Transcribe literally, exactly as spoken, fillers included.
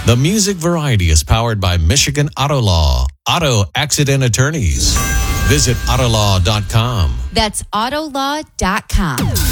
The Music Variety is powered by Michigan Auto Law, Auto Accident Attorneys. Visit autolaw dot com. That's autolaw dot com.